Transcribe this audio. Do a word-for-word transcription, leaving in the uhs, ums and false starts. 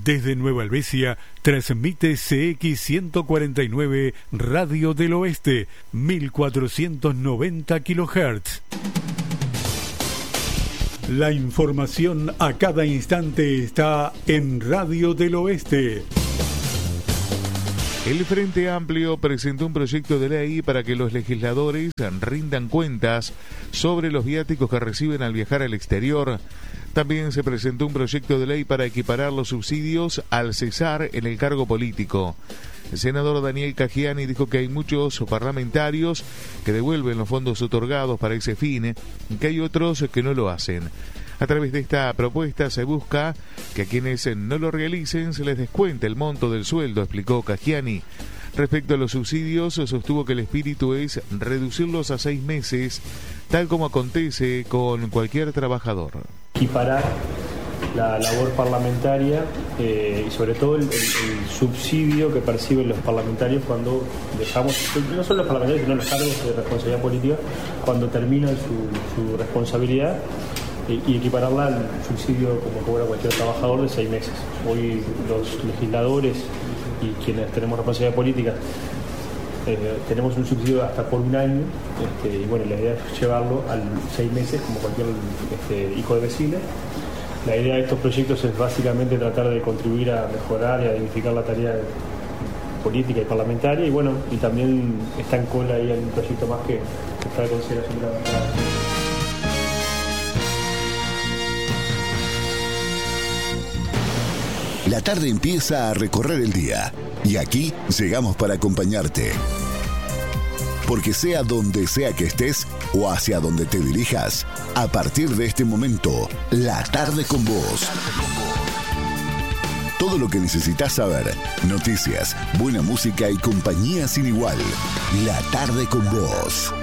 Desde Nueva Helvecia, transmite C X ciento cuarenta y nueve Radio del Oeste, mil cuatrocientos noventa kilohertz. La información a cada instante está en Radio del Oeste. El Frente Amplio presentó un proyecto de ley para que los legisladores rindan cuentas sobre los viáticos que reciben al viajar al exterior. También se presentó un proyecto de ley para equiparar los subsidios al cesar en el cargo político. El senador Daniel Caggiani dijo que hay muchos parlamentarios que devuelven los fondos otorgados para ese fin y que hay otros que no lo hacen. A través de esta propuesta se busca que a quienes no lo realicen se les descuente el monto del sueldo, explicó Caggiani. Respecto a los subsidios, sostuvo que el espíritu es reducirlos a seis meses, tal como acontece con cualquier trabajador. Equiparar la labor parlamentaria eh, y sobre todo el, el, el subsidio que perciben los parlamentarios cuando dejamos, no solo los parlamentarios, sino los cargos de responsabilidad política, cuando terminan su, su responsabilidad, eh, y equipararla al subsidio como cobra cualquier trabajador de seis meses. Hoy los legisladores y quienes tenemos responsabilidad política eh, tenemos un subsidio hasta por un año, este, y bueno, la idea es llevarlo a seis meses como cualquier este, hijo de vecino. La idea de estos proyectos es básicamente tratar de contribuir a mejorar y a dignificar la tarea política y parlamentaria, y bueno, y también está en cola ahí un proyecto más que está de consideración de la bancada. La tarde empieza a recorrer el día y aquí llegamos para acompañarte. Porque sea donde sea que estés o hacia donde te dirijas, a partir de este momento, La Tarde con Vos. Todo lo que necesitas saber, noticias, buena música y compañía sin igual. La Tarde con Vos.